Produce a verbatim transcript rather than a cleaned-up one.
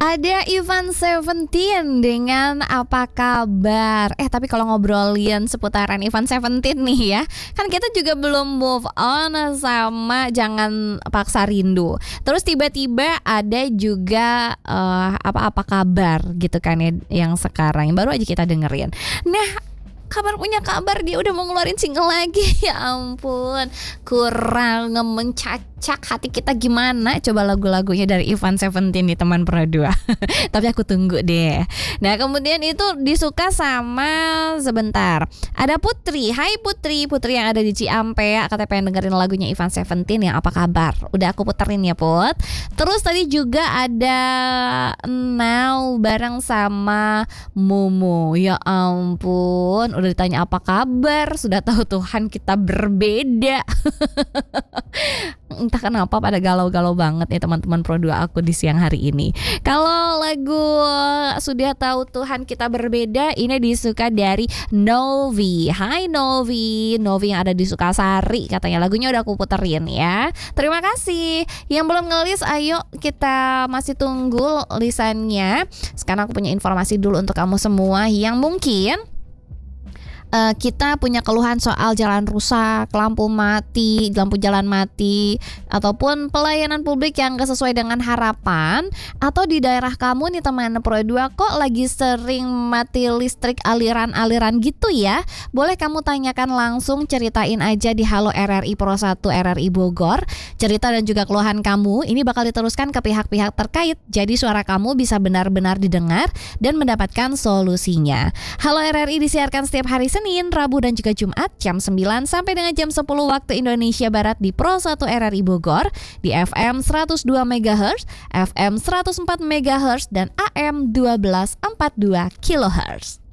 Ada Ivan Seventeen dengan Apa Kabar. Eh tapi kalau ngobrolin seputaran Ivan Seventeen nih ya, kan kita juga belum move on sama Jangan Paksa Rindu. Terus tiba-tiba ada juga uh, apa apa kabar gitu kan ya, yang sekarang yang baru aja kita dengerin. Nah, kabar punya kabar, dia udah mau ngeluarin single lagi. Ya ampun, kurang mencacak hati kita gimana. Coba lagu-lagunya dari Ivan Seventeen di teman Pro dua. Tapi aku tunggu deh. Nah kemudian itu disuka sama, sebentar, ada Putri. Hai Putri, Putri yang ada di Ciampea, katanya pengen dengerin lagunya Ivan Seventeen yang Apa Kabar. Udah aku puterin ya Put. Terus tadi juga ada Now bareng sama Momo. Ya ampun, udah ditanya apa kabar, sudah tahu Tuhan kita berbeda. Entah kenapa pada galau-galau banget nih teman-teman Pro dua aku di siang hari ini. Kalau lagu Sudah Tahu Tuhan Kita Berbeda ini disuka dari Novi. Hai Novi, Novi yang ada di Sukasari, katanya lagunya udah aku puterin ya. Terima kasih. Yang belum ngelis, ayo kita masih tunggu lisannya. Sekarang aku punya informasi dulu untuk kamu semua yang mungkin Uh, kita punya keluhan soal jalan rusak, lampu mati, lampu jalan mati, ataupun pelayanan publik yang gak sesuai dengan harapan. Atau di daerah kamu nih teman Pro dua kok lagi sering mati listrik aliran-aliran gitu ya. Boleh kamu tanyakan langsung, ceritain aja di Halo R R I Pro satu R R I Bogor. Cerita dan juga keluhan kamu ini bakal diteruskan ke pihak-pihak terkait. Jadi suara kamu bisa benar-benar didengar dan mendapatkan solusinya. Halo R R I disiarkan setiap hari Senin, Rabu dan juga Jumat jam sembilan sampai dengan jam sepuluh waktu Indonesia Barat di Pro satu R R I Bogor, di F M seratus dua megahertz, F M seratus empat megahertz dan A M satu dua empat dua kilohertz.